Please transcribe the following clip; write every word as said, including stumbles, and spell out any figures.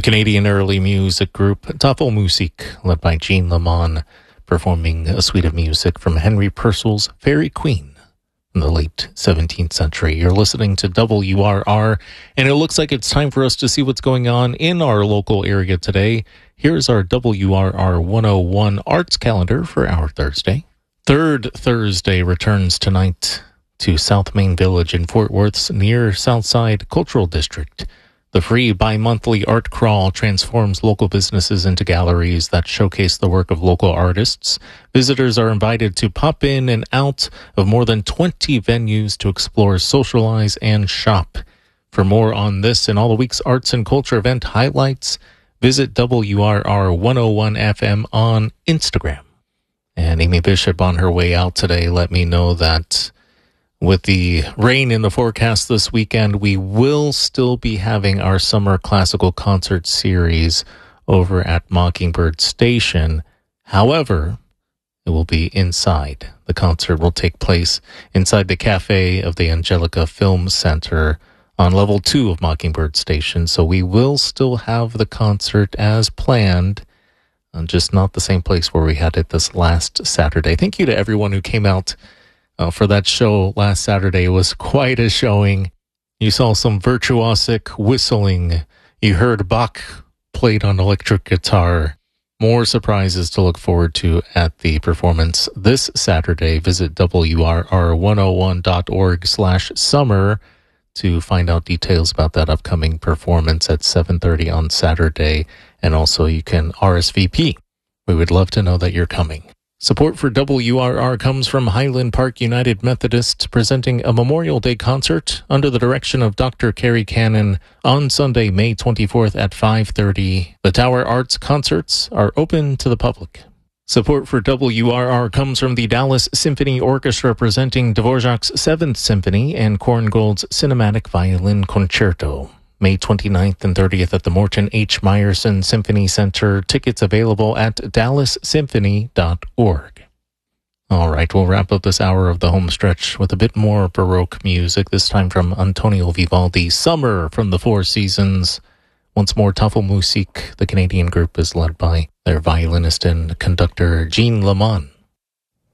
Canadian early music group Tafelmusik, led by Jean Lamont, performing a suite of music from Henry Purcell's Fairy Queen in the late seventeenth century. You're listening to W R R, and it looks like it's time for us to see what's going on in our local area today. Here's our W R R one oh one arts calendar for our Thursday. Third Thursday returns tonight to South Main Village in Fort Worth's near Southside Cultural District. The free bi-monthly art crawl transforms local businesses into galleries that showcase the work of local artists. Visitors are invited to pop in and out of more than twenty venues to explore, socialize, and shop. For more on this and all the week's arts and culture event highlights, visit W R R one oh one F M on Instagram. And Amy Bishop on her way out today let me know that with the rain in the forecast this weekend, we will still be having our summer classical concert series over at Mockingbird Station. However, it will be inside. The concert will take place inside the cafe of the Angelica Film Center on level two of Mockingbird Station. So we will still have the concert as planned, just not the same place where we had it this last Saturday. Thank you to everyone who came out Uh, for that show last Saturday. It was quite a showing. You saw some virtuosic whistling. You heard Bach played on electric guitar. More surprises to look forward to at the performance this Saturday. Visit W R R one oh one dot org slash summer to find out details about that upcoming performance at seven thirty on Saturday. And also you can R S V P. We would love to know that you're coming. Support for W R R comes from Highland Park United Methodist, presenting a Memorial Day concert under the direction of Doctor Carrie Cannon on Sunday, May twenty-fourth at five thirty. The Tower Arts concerts are open to the public. Support for W R R comes from the Dallas Symphony Orchestra, presenting Dvorak's Seventh Symphony and Korngold's Cinematic Violin Concerto. May twenty-ninth and thirtieth at the Morton H. Meyerson Symphony Center. Tickets available at dallas symphony dot org. All right, we'll wrap up this hour of the home stretch with a bit more Baroque music, this time from Antonio Vivaldi, Summer from the Four Seasons. Once more, Tafelmusik, the Canadian group, is led by their violinist and conductor Jean Lamont.